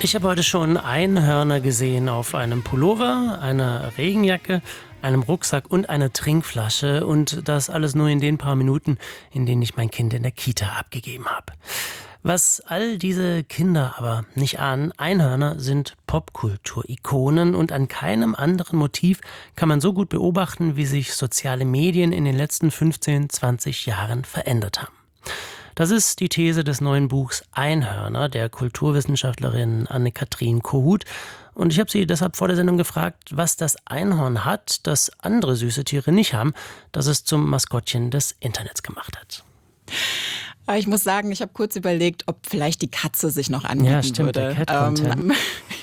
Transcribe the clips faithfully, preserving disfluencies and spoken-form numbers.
Ich habe heute schon Einhörner gesehen auf einem Pullover, einer Regenjacke, einem Rucksack und einer Trinkflasche. Und das alles nur in den paar Minuten, in denen ich mein Kind in der Kita abgegeben habe. Was all diese Kinder aber nicht ahnen, Einhörner sind Popkultur-Ikonen und an keinem anderen Motiv kann man so gut beobachten, wie sich soziale Medien in den letzten fünfzehn, zwanzig Jahren verändert haben. Das ist die These des neuen Buchs Einhörner der Kulturwissenschaftlerin Anne-Kathrin Kohut. Und ich habe sie deshalb vor der Sendung gefragt, was das Einhorn hat, das andere süße Tiere nicht haben, das es zum Maskottchen des Internets gemacht hat. Ich muss sagen, ich habe kurz überlegt, ob vielleicht die Katze sich noch anbieten ja, stimmt, würde. Der Cat-Content. Ähm,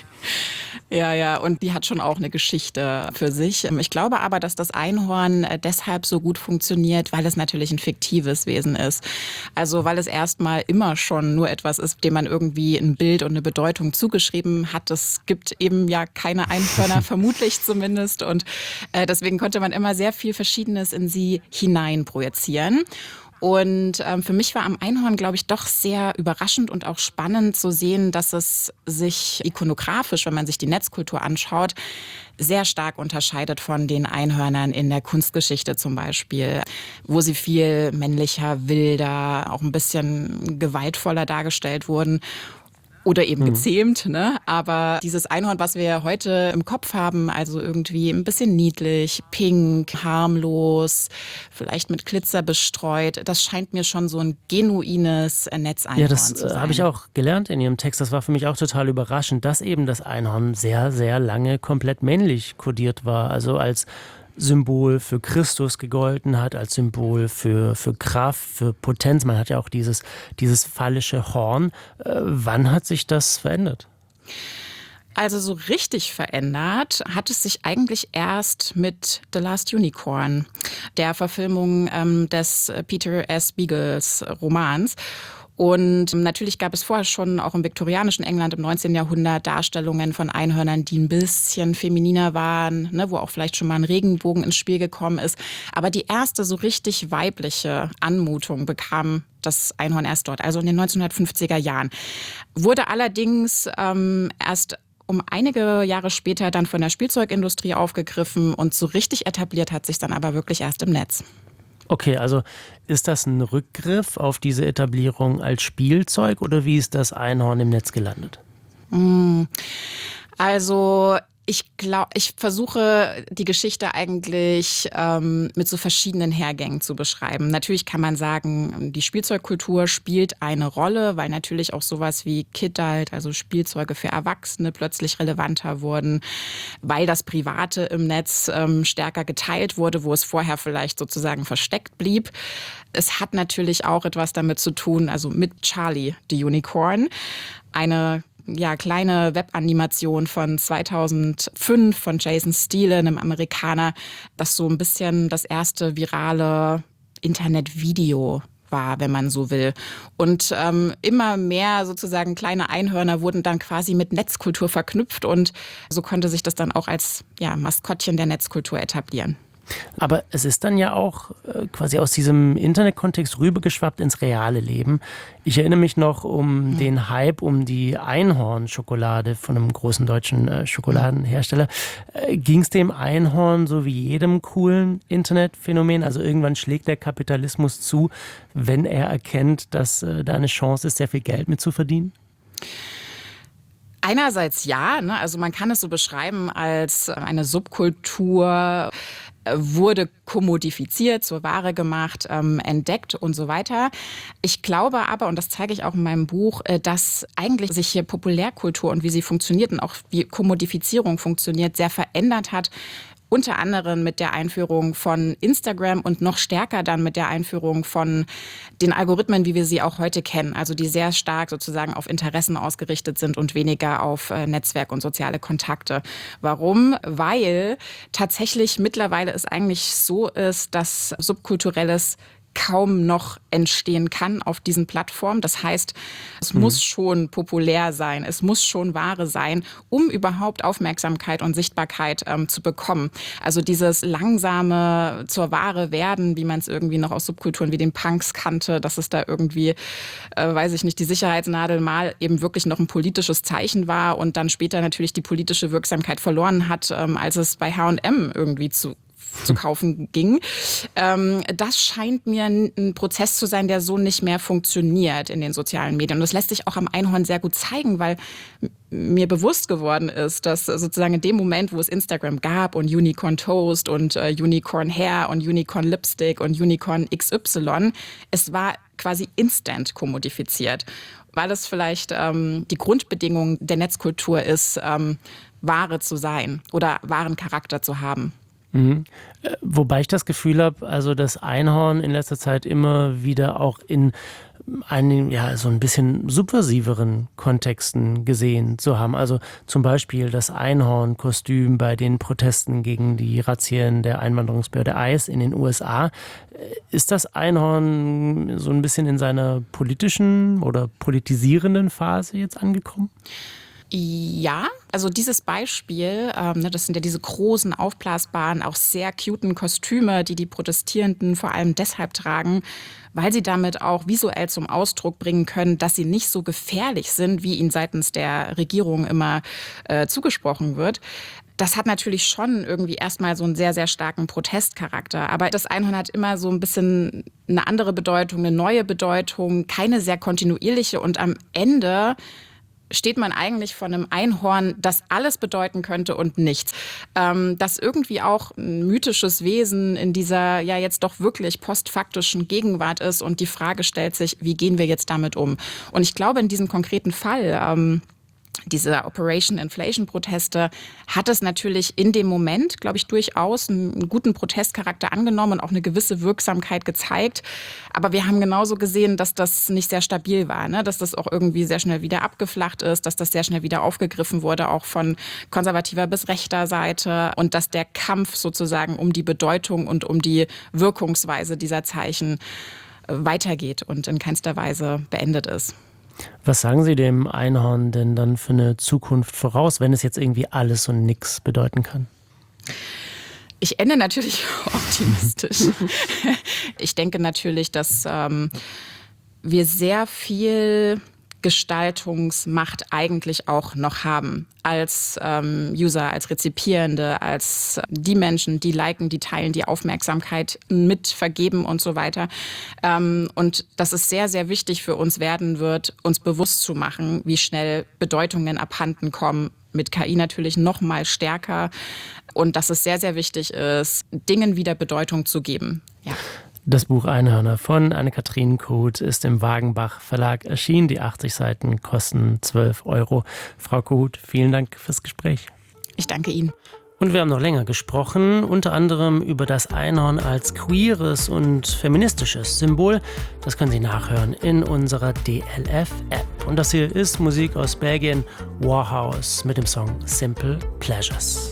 ja, ja, und die hat schon auch eine Geschichte für sich. Ich glaube aber, dass das Einhorn deshalb so gut funktioniert, weil es natürlich ein fiktives Wesen ist. Also weil es erstmal immer schon nur etwas ist, dem man irgendwie ein Bild und eine Bedeutung zugeschrieben hat. Es gibt eben ja keine Einhörner, vermutlich zumindest. Und deswegen konnte man immer sehr viel Verschiedenes in sie hinein projizieren. Und ähm, für mich war am Einhorn, glaube ich, doch sehr überraschend und auch spannend zu sehen, dass es sich ikonografisch, wenn man sich die Netzkultur anschaut, sehr stark unterscheidet von den Einhörnern in der Kunstgeschichte zum Beispiel, wo sie viel männlicher, wilder, auch ein bisschen gewaltvoller dargestellt wurden. Oder eben gezähmt, ne? Aber dieses Einhorn, was wir heute im Kopf haben, also irgendwie ein bisschen niedlich, pink, harmlos, vielleicht mit Glitzer bestreut, das scheint mir schon so ein genuines Netzeinhorn ja, das, zu sein. Ja, das habe ich auch gelernt in Ihrem Text. Das war für mich auch total überraschend, dass eben das Einhorn sehr, sehr lange komplett männlich kodiert war. Also als Symbol für Christus gegolten hat, als Symbol für, für Kraft, für Potenz. Man hat ja auch dieses, dieses phallische Horn. Äh, wann hat sich das verändert? Also so richtig verändert hat es sich eigentlich erst mit The Last Unicorn, der Verfilmung ähm, des Peter S. Beagles Romans. Und natürlich gab es vorher schon auch im viktorianischen England im neunzehnten Jahrhundert Darstellungen von Einhörnern, die ein bisschen femininer waren, ne, wo auch vielleicht schon mal ein Regenbogen ins Spiel gekommen ist. Aber die erste so richtig weibliche Anmutung bekam das Einhorn erst dort, also in den neunzehnhundertfünfziger Jahren. Wurde allerdings ähm, erst um einige Jahre später dann von der Spielzeugindustrie aufgegriffen und so richtig etabliert hat sich dann aber wirklich erst im Netz. Okay, also ist das ein Rückgriff auf diese Etablierung als Spielzeug oder wie ist das Einhorn im Netz gelandet? Also ich glaube, ich versuche die Geschichte eigentlich ähm, mit so verschiedenen Hergängen zu beschreiben. Natürlich kann man sagen, die Spielzeugkultur spielt eine Rolle, weil natürlich auch sowas wie Kidult, also Spielzeuge für Erwachsene, plötzlich relevanter wurden, weil das Private im Netz ähm, stärker geteilt wurde, wo es vorher vielleicht sozusagen versteckt blieb. Es hat natürlich auch etwas damit zu tun, also mit Charlie the Unicorn, eine ja, kleine Webanimation von zweitausendfünf von Jason Steele, einem Amerikaner, das so ein bisschen das erste virale Internetvideo war, wenn man so will. Und ähm, immer mehr sozusagen kleine Einhörner wurden dann quasi mit Netzkultur verknüpft und so konnte sich das dann auch als ja, Maskottchen der Netzkultur etablieren. Aber es ist dann ja auch äh, quasi aus diesem Internetkontext rübergeschwappt ins reale Leben. Ich erinnere mich noch um ja. den Hype um die Einhorn-Schokolade von einem großen deutschen äh, Schokoladenhersteller. Äh, Ging es dem Einhorn so wie jedem coolen Internetphänomen? Also irgendwann schlägt der Kapitalismus zu, wenn er erkennt, dass äh, da eine Chance ist, sehr viel Geld mit zu verdienen? Einerseits ja, ne? Also man kann es so beschreiben als eine Subkultur, wurde kommodifiziert, zur Ware gemacht, ähm, entdeckt und so weiter. Ich glaube aber, und das zeige ich auch in meinem Buch, äh, dass eigentlich sich hier Populärkultur und wie sie funktioniert und auch wie Kommodifizierung funktioniert, sehr verändert hat. Unter anderem mit der Einführung von Instagram und noch stärker dann mit der Einführung von den Algorithmen, wie wir sie auch heute kennen. Also die sehr stark sozusagen auf Interessen ausgerichtet sind und weniger auf äh, Netzwerk und soziale Kontakte. Warum? Weil tatsächlich mittlerweile es eigentlich so ist, dass subkulturelles kaum noch entstehen kann auf diesen Plattformen. Das heißt, es mhm. muss schon populär sein, es muss schon Ware sein, um überhaupt Aufmerksamkeit und Sichtbarkeit ähm, zu bekommen. Also dieses langsame zur Ware werden, wie man es irgendwie noch aus Subkulturen wie den Punks kannte, dass es da irgendwie, äh, weiß ich nicht, die Sicherheitsnadel mal eben wirklich noch ein politisches Zeichen war und dann später natürlich die politische Wirksamkeit verloren hat, ähm, als es bei H und M irgendwie zu zu kaufen ging. Ähm, das scheint mir ein Prozess zu sein, der so nicht mehr funktioniert in den sozialen Medien. Und das lässt sich auch am Einhorn sehr gut zeigen, weil mir bewusst geworden ist, dass sozusagen in dem Moment, wo es Instagram gab und Unicorn Toast und äh, Unicorn Hair und Unicorn Lipstick und Unicorn X Y, es war quasi instant kommodifiziert, weil es vielleicht ähm, die Grundbedingung der Netzkultur ist, ähm, Ware zu sein oder wahren Charakter zu haben. Mhm. Wobei ich das Gefühl habe, also das Einhorn in letzter Zeit immer wieder auch in einen, ja, so ein bisschen subversiveren Kontexten gesehen zu haben. Also zum Beispiel das Einhornkostüm bei den Protesten gegen die Razzien der Einwanderungsbehörde I C E in den U S A. Ist das Einhorn so ein bisschen in seiner politischen oder politisierenden Phase jetzt angekommen? Ja, also dieses Beispiel, ähm, das sind ja diese großen, aufblasbaren, auch sehr cuten Kostüme, die die Protestierenden vor allem deshalb tragen, weil sie damit auch visuell zum Ausdruck bringen können, dass sie nicht so gefährlich sind, wie ihnen seitens der Regierung immer äh, zugesprochen wird. Das hat natürlich schon irgendwie erstmal so einen sehr, sehr starken Protestcharakter. Aber das Einhorn hat immer so ein bisschen eine andere Bedeutung, eine neue Bedeutung, keine sehr kontinuierliche. Und am Ende steht man eigentlich vor einem Einhorn, das alles bedeuten könnte und nichts. Ähm, das irgendwie auch ein mythisches Wesen in dieser ja jetzt doch wirklich postfaktischen Gegenwart ist. Und die Frage stellt sich, wie gehen wir jetzt damit um? Und ich glaube, in diesem konkreten Fall, ähm, diese Operation Inflation-Proteste, hat es natürlich in dem Moment, glaube ich, durchaus einen guten Protestcharakter angenommen und auch eine gewisse Wirksamkeit gezeigt. Aber wir haben genauso gesehen, dass das nicht sehr stabil war, ne? Dass das auch irgendwie sehr schnell wieder abgeflacht ist, dass das sehr schnell wieder aufgegriffen wurde, auch von konservativer bis rechter Seite. Und dass der Kampf sozusagen um die Bedeutung und um die Wirkungsweise dieser Zeichen weitergeht und in keinster Weise beendet ist. Was sagen Sie dem Einhorn denn dann für eine Zukunft voraus, wenn es jetzt irgendwie alles und nichts bedeuten kann? Ich ende natürlich optimistisch. Ich denke natürlich, dass ähm, wir sehr viel Gestaltungsmacht eigentlich auch noch haben als ähm, User, als Rezipierende, als die Menschen, die liken, die teilen, die Aufmerksamkeit mit vergeben und so weiter. Ähm, und dass es sehr, sehr wichtig für uns werden wird, uns bewusst zu machen, wie schnell Bedeutungen abhanden kommen, mit K I natürlich noch mal stärker. Und dass es sehr, sehr wichtig ist, Dingen wieder Bedeutung zu geben. Ja. Das Buch Einhörner von Anne-Kathrin Koht ist im Wagenbach Verlag erschienen. Die achtzig Seiten kosten zwölf Euro. Frau Koht, vielen Dank fürs Gespräch. Ich danke Ihnen. Und wir haben noch länger gesprochen, unter anderem über das Einhorn als queeres und feministisches Symbol. Das können Sie nachhören in unserer D L F-App. Und das hier ist Musik aus Belgien, Warhouse mit dem Song Simple Pleasures.